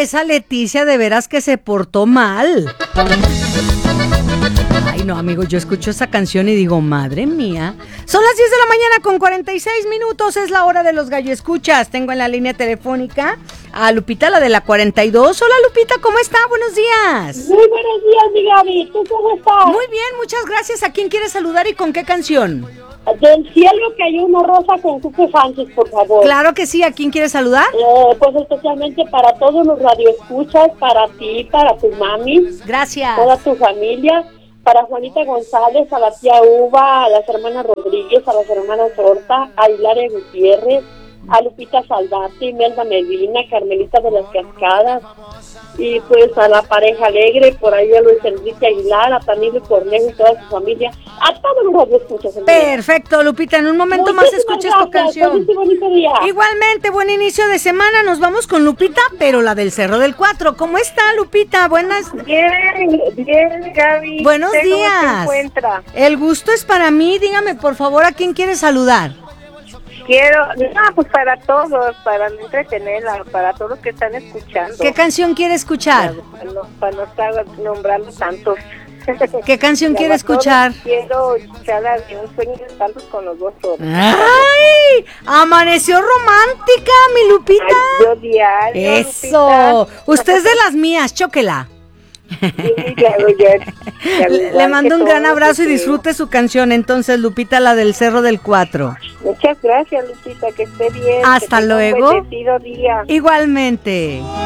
esa Leticia de veras que se portó mal. Ay, no, amigo, yo escucho esa canción y digo, madre mía. Son las 10 de la mañana con 46 minutos, es la hora de los gallo escuchas. Tengo en la línea telefónica a Lupita, la de la 42. Hola, Lupita, ¿cómo está? Buenos días. Muy buenos días, mi Gaby. ¿Tú cómo estás? Muy bien, muchas gracias. ¿A quién quieres saludar y con qué canción? Del cielo cayó una rosa con Cuco Sánchez, por favor. Claro que sí. ¿A quién quieres saludar? Pues especialmente para todos los radioescuchas, para ti, para tu mami, Gracias. toda tu familia, para Juanita González, a la tía Uva, a las hermanas Rodríguez, a las hermanas Horta, a Hilaria Gutiérrez, a Lupita Saldati, Imelda Medina, Carmelita de las Cascadas, y pues a la pareja alegre, por ahí a Luis Enrique Aguilar, a Tanilo Cornejo y toda su familia, a todos los radioescuchas. Perfecto, Lupita, en un momento más escuches tu canción. Bonito día. Igualmente, buen inicio de semana, nos vamos con Lupita, pero la del Cerro del Cuatro. ¿Cómo está, Lupita? Buenas. Bien, Gaby. Buenos ¿Cómo días. se encuentra? El gusto es para mí, dígame por favor, ¿a quién quiere saludar? Pues para todos, para no entretenerla, para todos los que están escuchando. ¿Qué canción quiere escuchar? Para no estar nombrando tantos. ¿Qué canción quiere escuchar? Quiero escuchar la de Un sueño de tantos con los dos solos. ¡Ay! Amaneció romántica, mi Lupita. Ay, yo diario, Eso. Lupita. Usted es de las mías, chóquela. Sí, claro, ya Le mando un gran abrazo y disfrute su canción, entonces, Lupita, la del Cerro del Cuatro. Muchas gracias, Lupita, que esté bien. Hasta que tenga luego. un bendecido día. Igualmente.